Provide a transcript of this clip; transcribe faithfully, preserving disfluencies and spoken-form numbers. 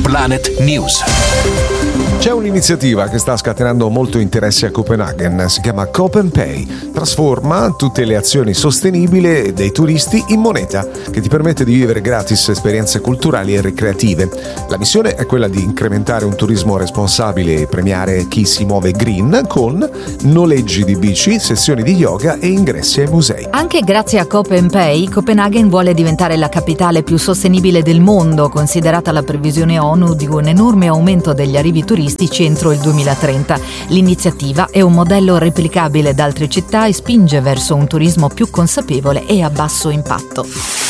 Planet News. C'è un'iniziativa che sta scatenando molto interesse a Copenaghen, si chiama Copenpay. Trasforma tutte le azioni sostenibili dei turisti in moneta, che ti permette di vivere gratis esperienze culturali e ricreative. La missione è quella di incrementare un turismo responsabile e premiare chi si muove green con noleggi di bici, sessioni di yoga e ingressi ai musei. Anche grazie a Copenpay, Copenaghen vuole diventare la capitale più sostenibile del mondo, considerata la previsione ONU di un enorme aumento degli arrivi turistici entro il duemilatrenta. L'iniziativa è un modello replicabile da altre città e spinge verso un turismo più consapevole e a basso impatto.